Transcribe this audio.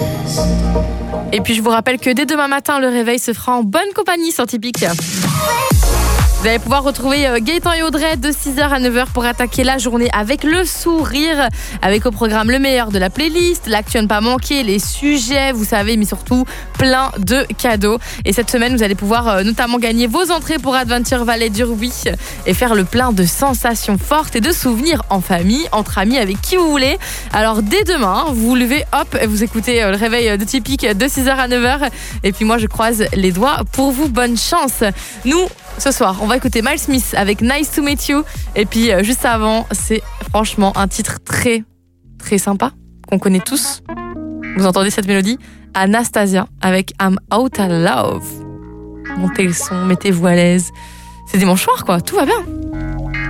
Et puis je vous rappelle que dès demain matin, le réveil se fera en bonne compagnie sur Typique. Vous allez pouvoir retrouver Gaëtan et Audrey de 6h à 9h pour attaquer la journée avec le sourire, avec au programme le meilleur de la playlist, l'actu à ne pas manquer, les sujets, vous savez, mais surtout plein de cadeaux. Et cette semaine, vous allez pouvoir notamment gagner vos entrées pour Adventure Valley d'Urby et faire le plein de sensations fortes et de souvenirs en famille, entre amis, avec qui vous voulez. Alors dès demain, vous vous levez, hop, et vous écoutez le réveil de Typique de 6h à 9h. Et puis moi, je croise les doigts pour vous. Bonne chance. Nous, ce soir, on va écouter Miles Smith avec Nice to Meet You. Et puis, juste avant, c'est franchement un titre très, très sympa, qu'on connaît tous. Vous entendez cette mélodie ? Anastasia avec I'm Out of Love. Montez le son, mettez-vous à l'aise. C'est dimanche soir, quoi. Tout va bien.